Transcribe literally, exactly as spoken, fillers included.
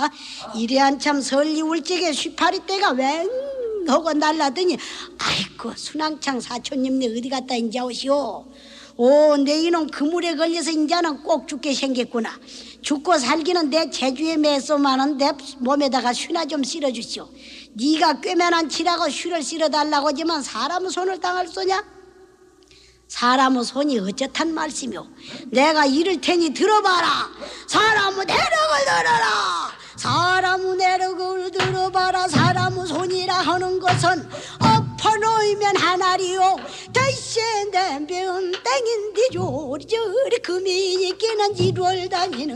이래 한참 설리 울적에 휘파리 때가 웽 하고 날라더니 아이고 순항창 사촌님네 어디 갔다 인자 오시오. 오, 내 이놈 그물에 걸려서 인자는 꼭 죽게 생겼구나. 죽고 살기는 내 재주에 매서만은 내 몸에다가 쉬나 좀 실어주시오. 네가 꿰매난 치라고 쉬를 실어달라고 하지만 사람 손을 당할 소냐? 사람의 손이 어쩌단 말씀이오. 내가 이럴 테니 들어봐라. 사람의 내력을 들어라. 사람의 내력을 들어봐라. 사람의 손이라 하는 것은 엎어놓으면 하나리요 대신 댐병 땡인디죠. 저리 금이 있기는 이를 다니는